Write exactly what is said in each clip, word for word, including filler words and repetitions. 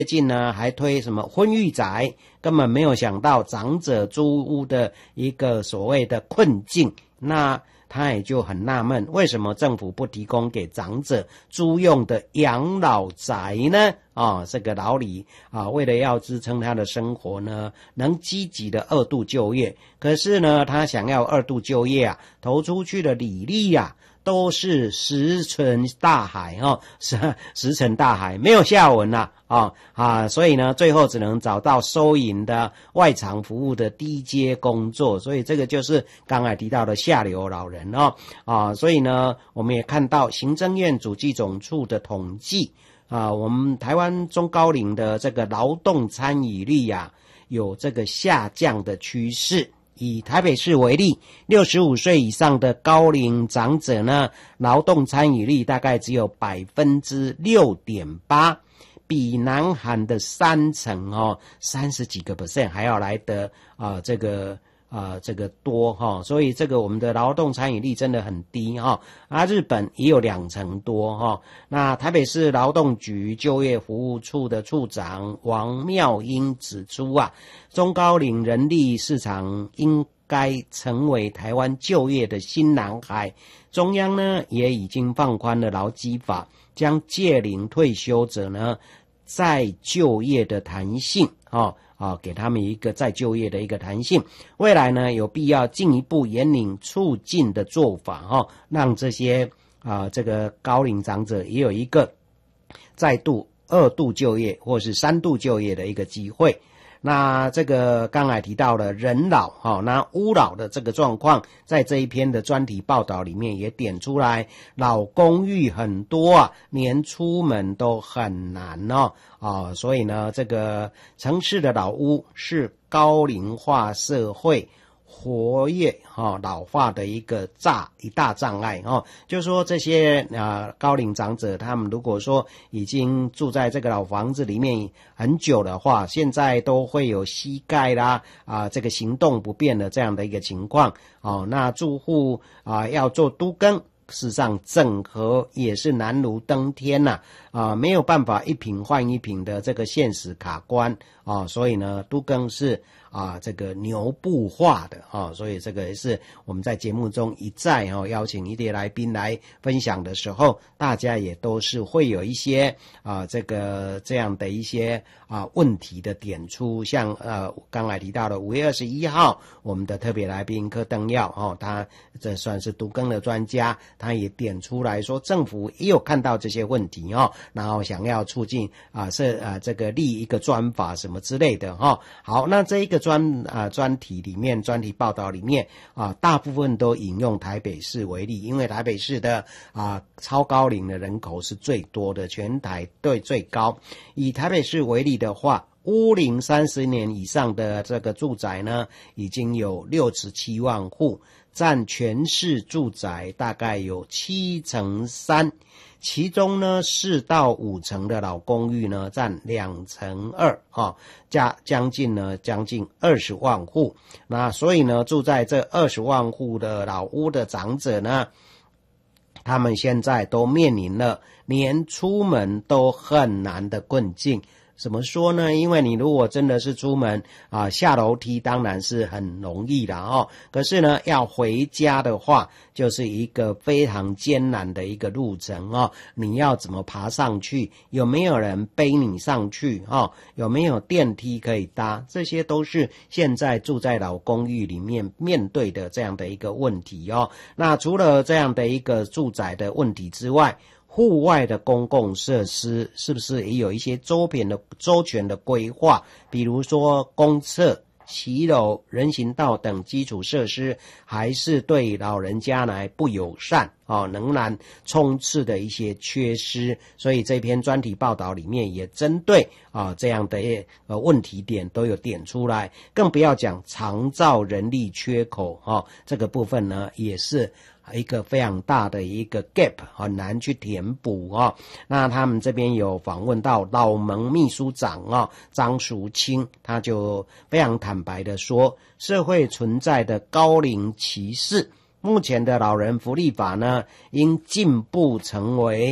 最近呢还推什么婚育宅，根本没有想到长者租屋的一个所谓的困境。那他也就很纳闷，为什么政府不提供给长者租用的养老宅呢？啊，这个老李啊，为了要支撑他的生活呢，能积极的二度就业，可是呢，他想要二度就业啊，投出去的履历啊，都是石沉大海哦，石石沉大海，没有下文啦啊啊，所以呢，最后只能找到收银的外场服务的低阶工作，所以这个就是刚才提到的下流老人哦啊，所以呢，我们也看到行政院主计总处的统计啊，我们台湾中高龄的这个劳动参与率呀、啊，有这个下降的趋势。以台北市为例，六十五岁以上的高龄长者呢，劳动参与率大概只有 百分之六点八， 比南韩的三成哦，三十几个 percent 还要来得啊、呃、这个啊、呃、这个多哈、哦，所以这个我们的劳动参与率真的很低哈、哦。啊，日本也有两成多哈、哦。那台北市劳动局就业服务处的处长王妙英指出啊，中高龄人力市场应该成为台湾就业的新蓝海。中央呢也已经放宽了劳基法，将届龄退休者呢再就业的弹性哦。啊，给他们一个再就业的一个弹性，未来呢有必要进一步引领促进的做法哦，让这些啊这个高龄长者也有一个再度二度就业或是三度就业的一个机会。那这个刚才提到了人老哈、哦，那屋老的这个状况，在这一篇的专题报道里面也点出来，老公寓很多啊，连出门都很难哦啊，所以呢，这个城市的老屋是高龄化社会活跃哈、哦、老化的一个障一大障碍哦，就是说这些啊、呃、高龄长者，他们如果说已经住在这个老房子里面很久的话，现在都会有膝盖啦啊、呃、这个行动不便的这样的一个情况哦，那住户啊、呃、要做都更，事实上整合也是难如登天呐 啊, 啊，没有办法一坪换一坪的这个现实卡关啊，所以呢，都更是啊这个牛步化的啊，所以这个也是我们在节目中一再哈、啊、邀请一些来宾来分享的时候，大家也都是会有一些啊这个这样的一些啊问题的点出，像呃刚才提到的五月二十一号我们的特别来宾柯登耀哦，他这算是都更的专家，他也点出来说政府也有看到这些问题哦，然后想要促进啊是啊这个立一个专法什么之类的哈、哦。好，那这一个专啊专题里面专题报道里面啊大部分都引用台北市为例，因为台北市的啊超高龄的人口是最多的，全台对最高。以台北市为例的话，屋龄三十年以上的这个住宅呢，已经有六十七万户，占全市住宅大概有七成三，其中呢四到五成的老公寓呢占两成二啊，加将近呢将近二十万户。那所以呢，住在这二十万户的老屋的长者呢，他们现在都面临了连出门都很难的困境。怎么说呢？因为你如果真的是出门啊，下楼梯当然是很容易的哦。可是呢，要回家的话，就是一个非常艰难的一个路程哦。你要怎么爬上去？有没有人背你上去？哦，有没有电梯可以搭？这些都是现在住在老公寓里面面对的这样的一个问题哦。那除了这样的一个住宅的问题之外，户外的公共设施是不是也有一些周边的周全的规划？比如说公厕、骑楼、人行道等基础设施，还是对老人家来不友善哦，仍然充斥的一些缺失。所以这篇专题报道里面也针对啊这样的呃问题点都有点出来，更不要讲长照人力缺口哦，这个部分呢也是一个非常大的一个 gap， 很难去填补哦。那他们这边有访问到老盟秘书长哦张淑清，他就非常坦白的说，社会存在的高龄歧视，目前的老人福利法呢，应进步成为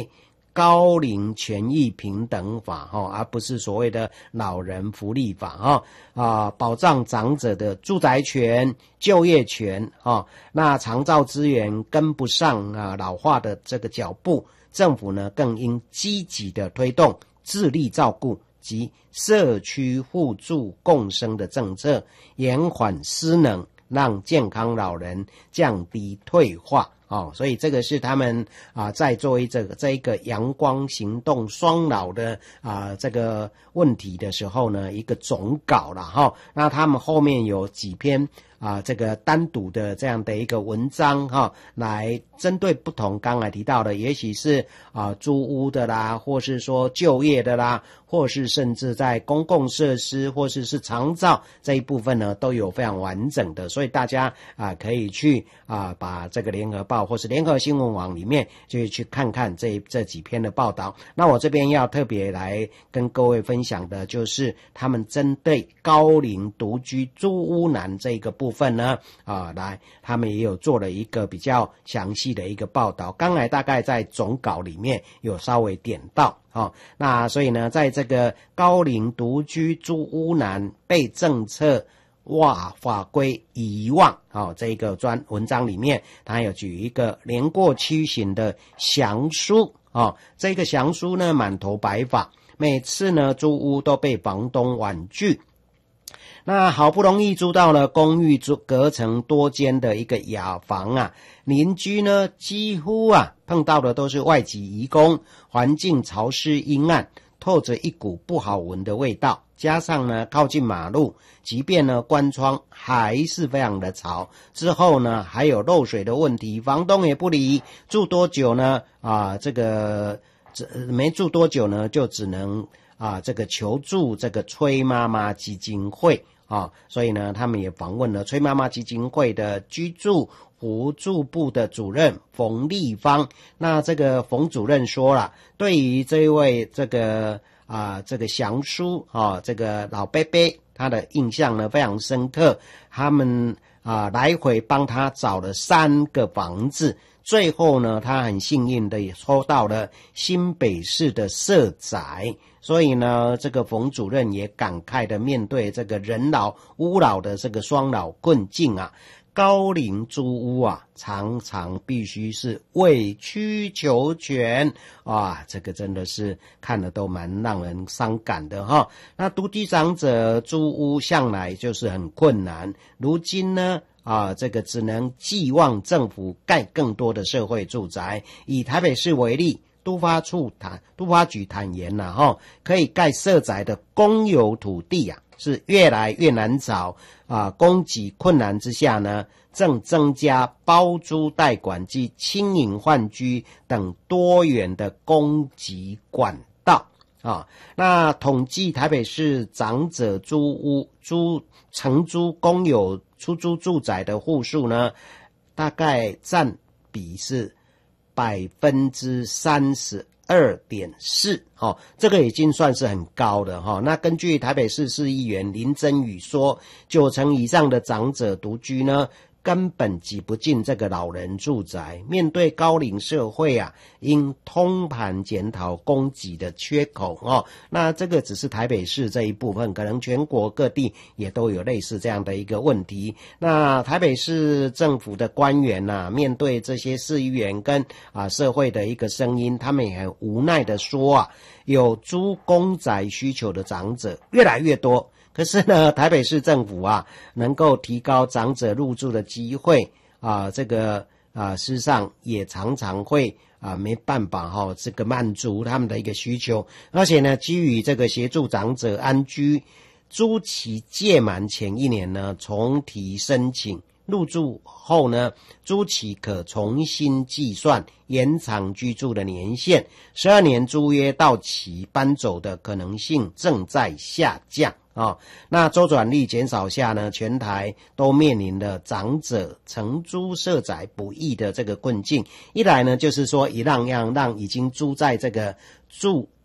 高龄权益平等法哈，而不是所谓的老人福利法哈啊，保障长者的住宅权、就业权啊。那长照资源跟不上啊老化的这个脚步，政府呢更应积极的推动自立照顾及社区互助共生的政策，延缓失能，让健康老人降低退化。哦，所以这个是他们啊在作为这个这一个阳光行动双老的啊这个问题的时候呢，一个总稿了哈。那他们后面有几篇啊这个单独的这样的一个文章哈，来针对不同刚才提到的，也许是啊租屋的啦，或是说就业的啦，或是甚至在公共设施或是是长照这一部分呢，都有非常完整的，所以大家啊可以去啊把这个联合报或是联合新闻网里面就去看看这这几篇的报道。那我这边要特别来跟各位分享的就是他们针对高龄独居租屋难这个部分呢啊来他们也有做了一个比较详细的一个报道，刚才大概在总稿里面有稍微点到哦。那所以呢在这个高龄独居租屋难被政策哇法规遗忘哦，这个专文章里面他有举一个年过七旬的详叔哦，这个详叔呢满头白发，每次呢租屋都被房东婉拒，那好不容易租到了公寓租隔成多间的一个雅房啊，邻居呢几乎啊碰到的都是外籍移工，环境潮湿阴暗，透着一股不好闻的味道，加上呢靠近马路，即便呢关窗还是非常的吵。之后呢还有漏水的问题，房东也不理，住多久呢啊这个没住多久呢就只能啊这个求助这个崔妈妈基金会啊，所以呢他们也访问了崔妈妈基金会的居住辅助部的主任冯立芳。那这个冯主任说了，对于这一位这个啊这个详叔啊这个老伯伯，他的印象呢非常深刻，他们啊来回帮他找了三个房子，最后呢他很幸运的也抽到了新北市的社宅。所以呢这个冯主任也感慨的面对这个人老屋老的这个双老困境啊，高龄租屋啊常常必须是委曲求全啊，这个真的是看了都蛮让人伤感的哈。那独居长者租屋向来就是很困难，如今呢啊，这个只能寄望政府盖更多的社会住宅。以台北市为例，都发处坦都发局坦言了哈，可以盖社宅的公有土地啊是越来越难找啊，供给困难之下呢，正增加包租代管及轻盈换居等多元的供给管道啊。那统计台北市长者租屋租承租公有出租住宅的户数呢，大概占比是百分之三十二点四，哦，这个已经算是很高的哈、哦。那根据台北市市议员林真宇说，九成以上的长者独居呢，根本挤不进这个老人住宅。面对高龄社会啊，应通盘检讨供给的缺口哦。那这个只是台北市这一部分，可能全国各地也都有类似这样的一个问题。那台北市政府的官员啊，面对这些市议员跟啊社会的一个声音，他们也很无奈的说啊，有租公宅需求的长者越来越多。可是呢，台北市政府啊，能够提高长者入住的机会啊，这个啊，事实上也常常会啊没办法哈、哦，这个满足他们的一个需求。而且呢，基于这个协助长者安居，租期届满前一年呢，重提申请。入住后呢，租期可重新计算，延长居住的年限。十二年租约到期搬走的可能性正在下降啊、哦。那周转率减少下呢，全台都面临了长者承租社宅不易的这个困境。一来呢，就是说一让让让已经租在这个住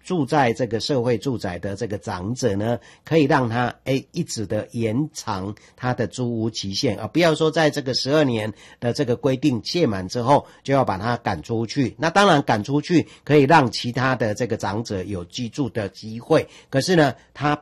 住在这个社会住宅的这个长者呢，可以让他诶一直的延长他的租屋期限啊，不要说在这个十二年的这个规定届满之后就要把他赶出去。那当然赶出去可以让其他的这个长者有居住的机会，可是呢他